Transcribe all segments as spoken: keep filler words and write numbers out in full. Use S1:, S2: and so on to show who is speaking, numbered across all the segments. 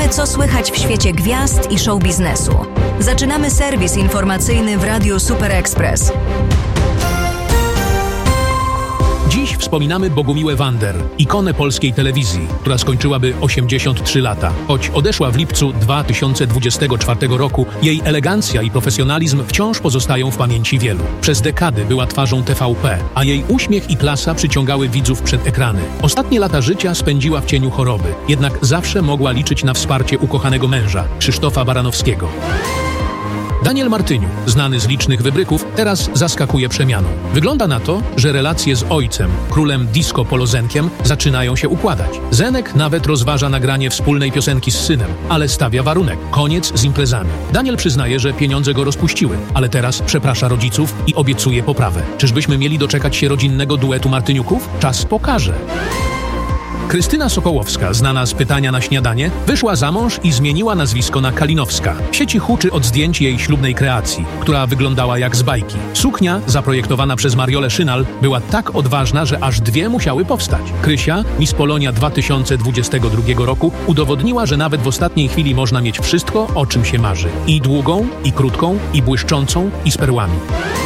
S1: Wiemy, co słychać w świecie gwiazd i show biznesu. Zaczynamy serwis informacyjny w Radiu Super Express.
S2: Dziś wspominamy Bogumiłę Wander, ikonę polskiej telewizji, która skończyłaby osiemdziesiąt trzy lata. Choć odeszła w lipcu dwa tysiące dwudziestego czwartego roku, jej elegancja i profesjonalizm wciąż pozostają w pamięci wielu. Przez dekady była twarzą T V P, a jej uśmiech i klasa przyciągały widzów przed ekrany. Ostatnie lata życia spędziła w cieniu choroby, jednak zawsze mogła liczyć na wsparcie ukochanego męża, Krzysztofa Baranowskiego. Daniel Martyniuk, znany z licznych wybryków, teraz zaskakuje przemianą. Wygląda na to, że relacje z ojcem, królem disco polo Zenkiem, zaczynają się układać. Zenek nawet rozważa nagranie wspólnej piosenki z synem, ale stawia warunek – koniec z imprezami. Daniel przyznaje, że pieniądze go rozpuściły, ale teraz przeprasza rodziców i obiecuje poprawę. Czyżbyśmy mieli doczekać się rodzinnego duetu Martyniuków? Czas pokaże. Krystyna Sokołowska, znana z Pytania na śniadanie, wyszła za mąż i zmieniła nazwisko na Kalinowska. W sieci huczy od zdjęć jej ślubnej kreacji, która wyglądała jak z bajki. Suknia, zaprojektowana przez Mariolę Szynal, była tak odważna, że aż dwie musiały powstać. Krysia, Miss Polonia dwa tysiące dwudziestego drugiego roku, udowodniła, że nawet w ostatniej chwili można mieć wszystko, o czym się marzy. I długą, i krótką, i błyszczącą, i z perłami.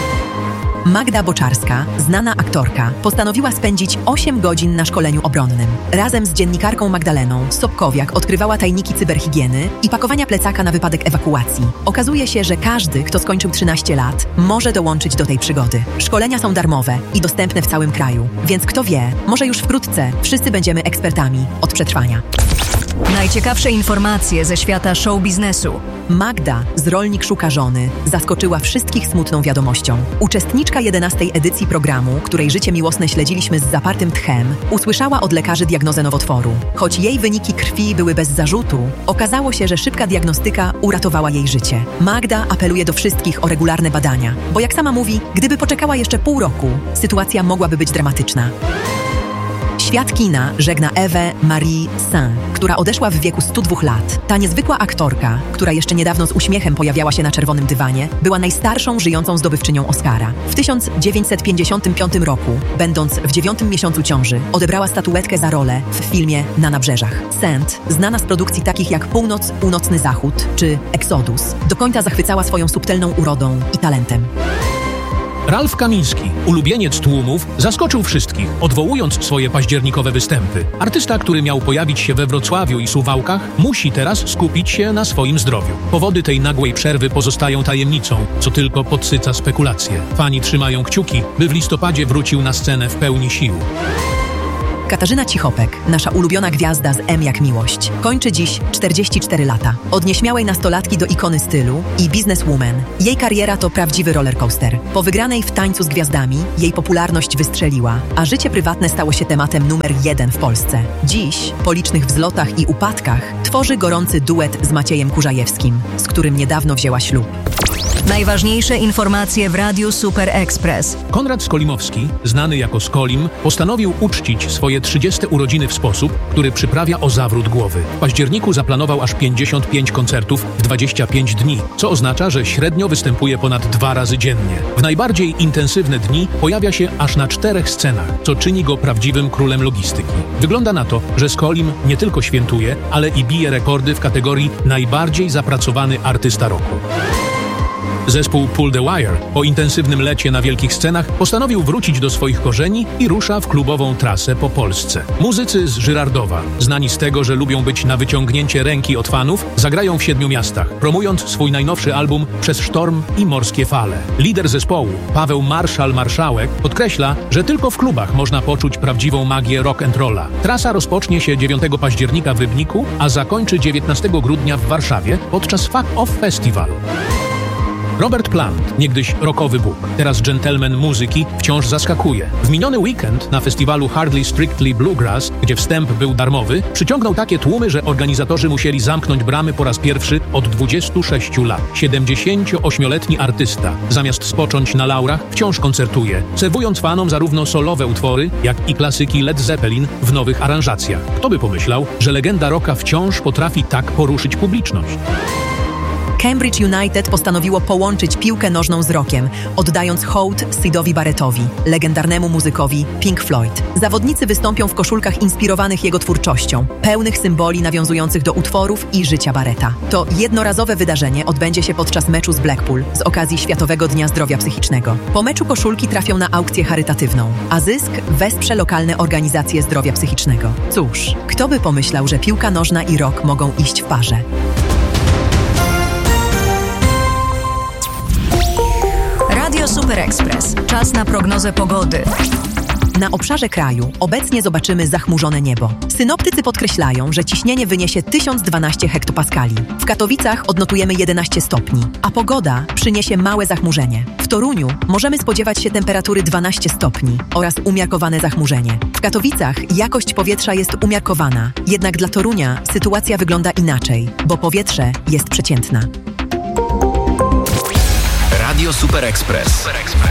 S3: Magda Boczarska, znana aktorka, postanowiła spędzić osiem godzin na szkoleniu obronnym. Razem z dziennikarką Magdaleną Sobkowiak odkrywała tajniki cyberhigieny i pakowania plecaka na wypadek ewakuacji. Okazuje się, że każdy, kto skończył trzynaście lat, może dołączyć do tej przygody. Szkolenia są darmowe i dostępne w całym kraju, więc kto wie, może już wkrótce wszyscy będziemy ekspertami od przetrwania.
S1: Najciekawsze informacje ze świata show biznesu.
S3: Magda z Rolnik szuka żony zaskoczyła wszystkich smutną wiadomością. Uczestniczka jedenastej edycji programu, której życie miłosne śledziliśmy z zapartym tchem, usłyszała od lekarzy diagnozę nowotworu. Choć jej wyniki krwi były bez zarzutu, okazało się, że szybka diagnostyka uratowała jej życie. Magda apeluje do wszystkich o regularne badania, bo jak sama mówi, gdyby poczekała jeszcze pół roku, sytuacja mogłaby być dramatyczna. Świat kina żegna Ewę Marie Saint, która odeszła w wieku stu dwóch lat. Ta niezwykła aktorka, która jeszcze niedawno z uśmiechem pojawiała się na czerwonym dywanie, była najstarszą żyjącą zdobywczynią Oscara. W tysiąc dziewięćset pięćdziesiątym piątym roku, będąc w dziewiątym miesiącu ciąży, odebrała statuetkę za rolę w filmie Na nabrzeżach. Saint, znana z produkcji takich jak Północ, Północny Zachód czy Exodus, do końca zachwycała swoją subtelną urodą i talentem.
S2: Ralf Kamiński, ulubieniec tłumów, zaskoczył wszystkich, odwołując swoje październikowe występy. Artysta, który miał pojawić się we Wrocławiu i Suwałkach, musi teraz skupić się na swoim zdrowiu. Powody tej nagłej przerwy pozostają tajemnicą, co tylko podsyca spekulacje. Fani trzymają kciuki, by w listopadzie wrócił na scenę w pełni sił.
S3: Katarzyna Cichopek, nasza ulubiona gwiazda z M jak miłość, kończy dziś czterdzieści cztery lata. Od nieśmiałej nastolatki do ikony stylu i businesswoman. Jej kariera to prawdziwy rollercoaster. Po wygranej w Tańcu z Gwiazdami jej popularność wystrzeliła, a życie prywatne stało się tematem numer jeden w Polsce. Dziś, po licznych wzlotach i upadkach, tworzy gorący duet z Maciejem Kurzajewskim, z którym niedawno wzięła ślub.
S1: Najważniejsze informacje w Radiu Super Express.
S2: Konrad Skolimowski, znany jako Skolim, postanowił uczcić swoje trzydzieste urodziny w sposób, który przyprawia o zawrót głowy. W październiku zaplanował aż pięćdziesiąt pięć koncertów w dwadzieścia pięć dni, co oznacza, że średnio występuje ponad dwa razy dziennie. W najbardziej intensywne dni pojawia się aż na czterech scenach, co czyni go prawdziwym królem logistyki. Wygląda na to, że Skolim nie tylko świętuje, ale i bije rekordy w kategorii najbardziej zapracowany artysta roku. Zespół Pull the Wire po intensywnym lecie na wielkich scenach postanowił wrócić do swoich korzeni i rusza w klubową trasę po Polsce. Muzycy z Żyrardowa, znani z tego, że lubią być na wyciągnięcie ręki od fanów, zagrają w siedmiu miastach, promując swój najnowszy album Przez sztorm i morskie fale. Lider zespołu, Paweł Marszal-Marszałek, podkreśla, że tylko w klubach można poczuć prawdziwą magię rock and rolla. Trasa rozpocznie się dziewiątego października w Rybniku, a zakończy dziewiętnastego grudnia w Warszawie podczas Fuck Off Festival. Robert Plant, niegdyś rockowy bóg, teraz dżentelmen muzyki, wciąż zaskakuje. W miniony weekend na festiwalu Hardly Strictly Bluegrass, gdzie wstęp był darmowy, przyciągnął takie tłumy, że organizatorzy musieli zamknąć bramy po raz pierwszy od dwudziestu sześciu lat. siedemdziesięcioośmioletni artysta, zamiast spocząć na laurach, wciąż koncertuje, serwując fanom zarówno solowe utwory, jak i klasyki Led Zeppelin w nowych aranżacjach. Kto by pomyślał, że legenda rocka wciąż potrafi tak poruszyć publiczność?
S3: Cambridge United postanowiło połączyć piłkę nożną z rockiem, oddając hołd Sydowi Barrettowi, legendarnemu muzykowi Pink Floyd. Zawodnicy wystąpią w koszulkach inspirowanych jego twórczością, pełnych symboli nawiązujących do utworów i życia Barretta. To jednorazowe wydarzenie odbędzie się podczas meczu z Blackpool z okazji Światowego Dnia Zdrowia Psychicznego. Po meczu koszulki trafią na aukcję charytatywną, a zysk wesprze lokalne organizacje zdrowia psychicznego. Cóż, kto by pomyślał, że piłka nożna i rock mogą iść w parze?
S1: Radio Super Express. Czas na prognozę pogody.
S3: Na obszarze kraju obecnie zobaczymy zachmurzone niebo. Synoptycy podkreślają, że ciśnienie wyniesie tysiąc dwanaście hektopaskali. W Katowicach odnotujemy jedenaście stopni, a pogoda przyniesie małe zachmurzenie. W Toruniu możemy spodziewać się temperatury dwanaście stopni oraz umiarkowane zachmurzenie. W Katowicach jakość powietrza jest umiarkowana, jednak dla Torunia sytuacja wygląda inaczej, bo powietrze jest przeciętna.
S4: Radio Super Express.